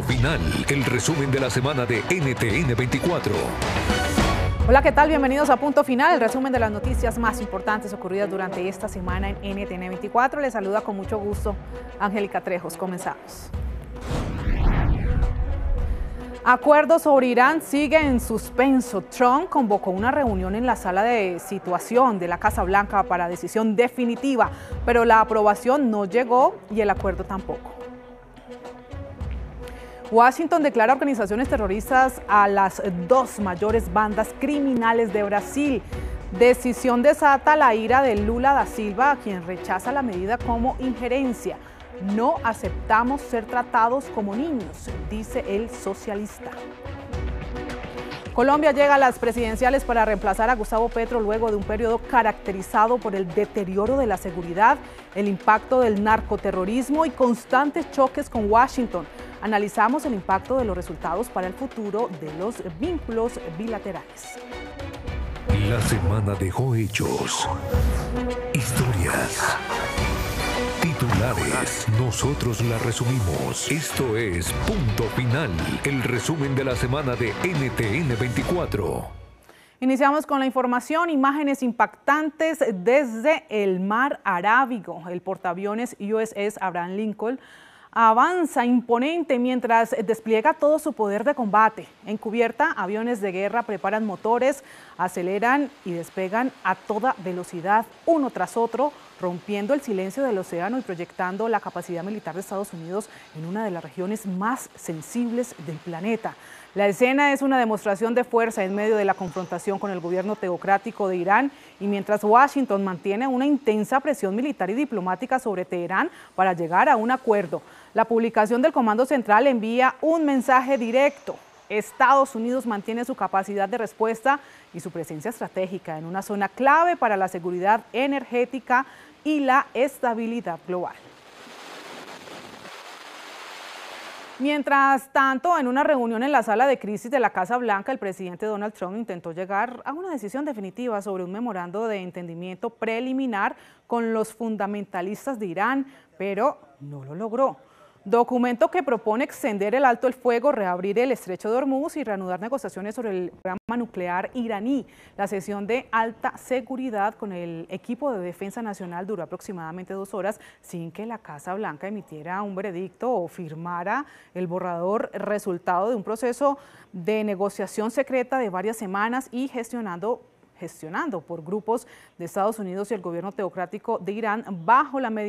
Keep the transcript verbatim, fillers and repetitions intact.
Final, el resumen de la semana de N T N veinticuatro. Hola, ¿qué tal? Bienvenidos a Punto Final, el resumen de las noticias más importantes ocurridas durante esta semana en N T N veinticuatro. Les saluda con mucho gusto Angélica Trejos. Comenzamos. Acuerdo sobre Irán sigue en suspenso. Trump convocó una reunión en la sala de situación de la Casa Blanca para decisión definitiva, pero la aprobación no llegó y el acuerdo tampoco. Washington declara organizaciones terroristas a las dos mayores bandas criminales de Brasil. Decisión desata la ira de Lula da Silva, a quien rechaza la medida como injerencia. No aceptamos ser tratados como niños, dice el socialista. Colombia llega a las presidenciales para reemplazar a Gustavo Petro luego de un periodo caracterizado por el deterioro de la seguridad, el impacto del narcoterrorismo y constantes choques con Washington. Analizamos el impacto de los resultados para el futuro de los vínculos bilaterales. La semana dejó hechos, historias, titulares. Nosotros la resumimos. Esto es Punto Final, el resumen de la semana de N T N veinticuatro. Iniciamos con la información, imágenes impactantes desde el mar Arábigo. El portaaviones U S S Abraham Lincoln avanza imponente mientras despliega todo su poder de combate. En cubierta, aviones de guerra preparan motores, aceleran y despegan a toda velocidad, uno tras otro, rompiendo el silencio del océano y proyectando la capacidad militar de Estados Unidos en una de las regiones más sensibles del planeta. La escena es una demostración de fuerza en medio de la confrontación con el gobierno teocrático de Irán y mientras Washington mantiene una intensa presión militar y diplomática sobre Teherán para llegar a un acuerdo. La publicación del Comando Central envía un mensaje directo. Estados Unidos mantiene su capacidad de respuesta y su presencia estratégica en una zona clave para la seguridad energética y la estabilidad global. Mientras tanto, en una reunión en la sala de crisis de la Casa Blanca, el presidente Donald Trump intentó llegar a una decisión definitiva sobre un memorando de entendimiento preliminar con los fundamentalistas de Irán, pero no lo logró. Documento que propone extender el alto el fuego, reabrir el estrecho de Hormuz y reanudar negociaciones sobre el programa nuclear iraní. La sesión de alta seguridad con el equipo de defensa nacional duró aproximadamente dos horas sin que la Casa Blanca emitiera un veredicto o firmara el borrador, resultado de un proceso de negociación secreta de varias semanas y gestionando gestionando por grupos de Estados Unidos y el gobierno teocrático de Irán bajo la medida